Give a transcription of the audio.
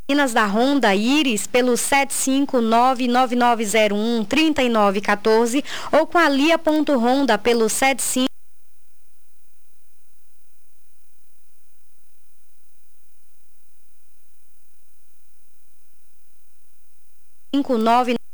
Minas da Honda Iris pelo 75999013914 ou com a Lia.Honda pelo 75 59